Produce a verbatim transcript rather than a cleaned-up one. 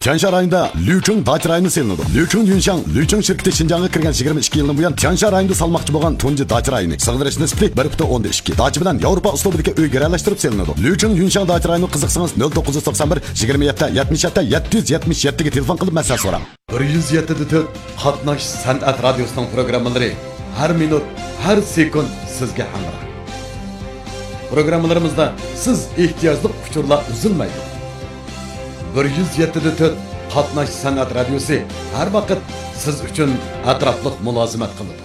Tiansha rayonida Liucheng dacha rayoni selinadi. Liucheng Yunshang, Liucheng shirkati Xinjiangga kirgan yigirma ikki yildan buyon Tiansha rayonida salmoqchi bo'lgan tunji dacha rayoni. Sig'dirish nisbati bir butun o'ndan ikki. Dacha bilan Yevropa uslubidagi uy garalashtirib selinadi. Liucheng Yunshang dacha rayoni qiziqsangiz nol to'qqiz yuz to'qson bir yigirma yetti yetmish yetti yetti yuz yetmish yetti ga telefon qilib masala so'rang. bir yuz yetti to'rt Qatnash san'at radiosining programmalari har minut, har sekund sizga hamroh. Programmalarimizda siz ehtiyojli uchurlar uzilmaydi. bir yuz yetti to'rt Qatnash san'at radiosi har vaqt siz uchun atrofliq mulozimat qiladi.